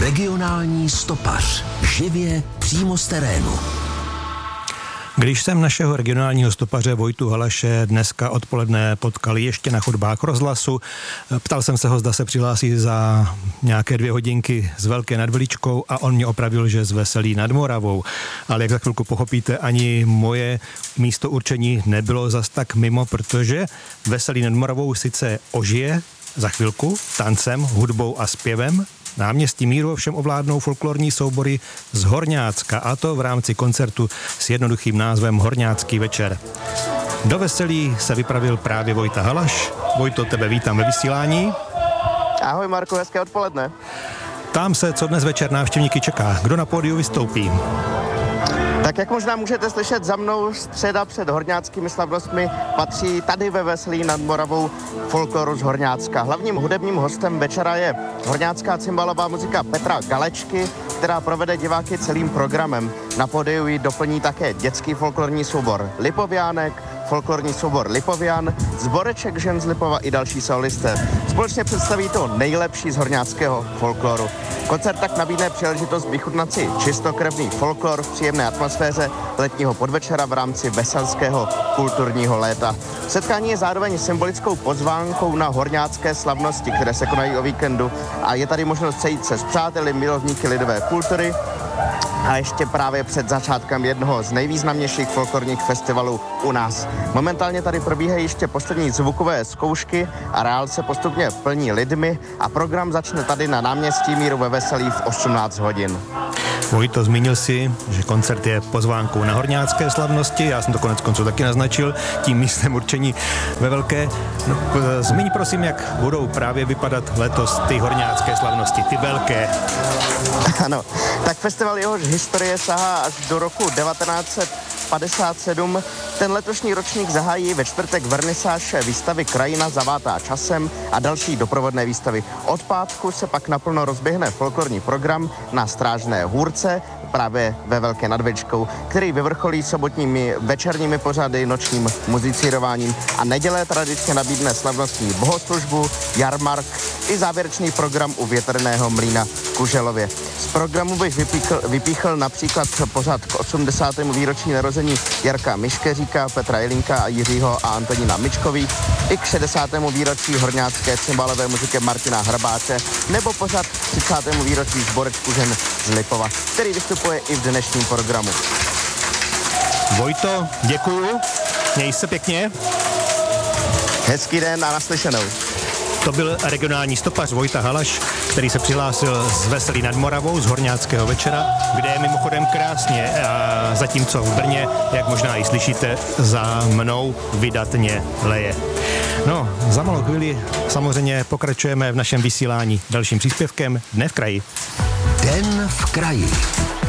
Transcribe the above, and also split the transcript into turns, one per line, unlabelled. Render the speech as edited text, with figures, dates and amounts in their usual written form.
Regionální stopař. Živě přímo z terénu.
Když jsem našeho regionálního stopaře Vojtu Halaše dneska odpoledne potkal ještě na chodbách rozhlasu, ptal jsem se ho, zda se přihlásí za nějaké 2 hodinky z Velké nad Veličkou a on mě opravil, že z Veselí nad Moravou. Ale jak za chvilku pochopíte, ani moje místo určení nebylo zas tak mimo, protože Veselí nad Moravou sice ožije za chvilku tancem, hudbou a zpěvem. Náměstí Míru ovšem ovládnou folklorní soubory z Horňácka, a to v rámci koncertu s jednoduchým názvem Horňácký večer. Do Veselí se vypravil právě Vojta Halaš. Vojto, tebe vítám ve vysílání.
Ahoj Marku, hezké odpoledne.
Ptám se, co dnes večer návštěvníky čeká. Kdo na pódiu vystoupí?
Tak jak možná můžete slyšet za mnou, středa před horňáckými slavnostmi patří tady ve Veselí nad Moravou folkloru z Horňácka. Hlavním hudebním hostem večera je horňácká cymbalová muzika Petra Galečky, která provede diváky celým programem. Na pódiu ji doplní také dětský folklorní soubor Lipoviánek, folklorní soubor Lipovian, Zboreček žen z Lipova i další solisté. Společně představí to nejlepší z horňáckého folkloru. Koncert tak nabídne příležitost vychutnat si čistokrevný folklor v příjemné atmosféře letního podvečera v rámci veselského kulturního léta. Setkání je zároveň symbolickou pozvánkou na horňácké slavnosti, které se konají o víkendu, a je tady možnost sejít se s přáteli, milovníky lidové kultury a ještě právě před začátkem jednoho z nejvýznamnějších folklorních festivalů u nás. Momentálně tady probíhají ještě poslední zvukové zkoušky, areál se postupně plní lidmi a program začne tady na náměstí Míru ve Veselí v 18 hodin.
Vojto, zmínil si, že koncert je pozvánkou na horňácké slavnosti, já jsem to konec konců taky naznačil tím místem určení ve Velké. No, zmiň prosím, jak budou právě vypadat letos ty horňácké slavnosti, ty velké.
Ano, tak festival, jehož historie sahá až do roku 1957. Ten letošní ročník zahájí ve čtvrtek vernisáž výstavy Krajina zavátá časem a další doprovodné výstavy. Od pátku se pak naplno rozběhne folklorní program na Strážné hůrce, právě ve Velké nad Veličkou, který vyvrcholí sobotními večerními pořady, nočním muzicírováním, a neděle tradičně nabídne slavnostní bohoslužbu, jarmark i závěrečný program u větrného mlýna v Kuželově. Z programu bych vypíchl například pořad k 80. výročí narození Jarka Miškeříka, Petra Jelínka a Jiřího a Antonína Mičkových, i k 60. výročí horňácké cymbalové muziky Martina Hrabáče, nebo pořad k 30. výročí Zborečku žen z Lipova, který vystupuje i v dnešním programu.
Vojto, děkuju, měj se pěkně.
Hezký den a naslyšenou.
To byl regionální stopař Vojta Halaš, který se přihlásil z Veselí nad Moravou, z Horňáckého večera, kde je mimochodem krásně, a zatímco v Brně, jak možná i slyšíte, za mnou vydatně leje. No, za malou chvíli samozřejmě pokračujeme v našem vysílání dalším příspěvkem Dne v kraji.
Den v kraji.